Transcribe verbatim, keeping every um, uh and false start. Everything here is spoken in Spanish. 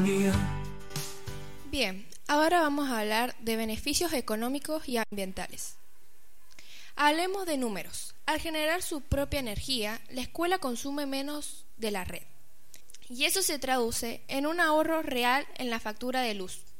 Bien, ahora vamos a hablar de beneficios económicos y ambientales. Hablemos de números. Al generar su propia energía, la escuela consume menos de la red. Y eso se traduce en un ahorro real en la factura de luz.